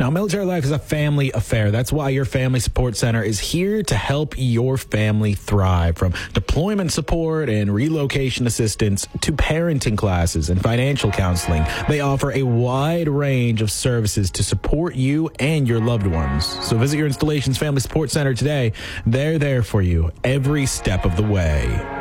Now, military life is a family affair. That's why your Family Support Center is here to help your family thrive. From deployment support and relocation assistance to parenting classes and financial counseling, they offer a wide range of services to support you and your loved ones. So visit your installation's Family Support Center today. They're there for you every step of the way.